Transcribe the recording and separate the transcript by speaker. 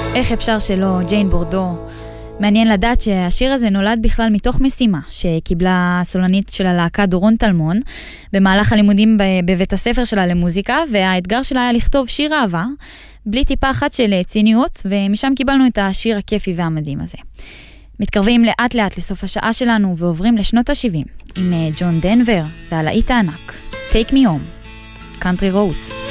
Speaker 1: איך אפשר שלא, ג'יין בורדו. מעניין לדעת שהשיר הזה נולד בכלל מתוך משימה שקיבלה הסולנית של הלהקה דורון טלמון במהלך הלימודים בבית הספר שלה למוזיקה, והאתגר שלה היה לכתוב שיר אהבה בלי טיפה אחת של ציניות, ומשם קיבלנו את השיר הכיפי והמדהים הזה. מתקרבים לאט לאט לסוף השעה שלנו ועוברים לשנות ה-70 עם ג'ון דנבר והלהיט הענק Take Me Home, Country Roads.